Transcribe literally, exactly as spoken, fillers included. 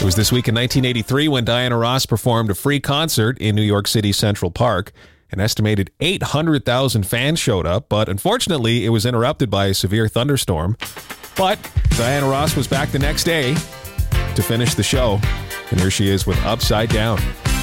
It was this week in nineteen eighty-three when Diana Ross performed a free concert in New York City Central Park. An estimated eight hundred thousand fans showed up, but unfortunately it was interrupted by a severe thunderstorm. But Diana Ross was back the next day to finish the show, and here she is with Upside Down.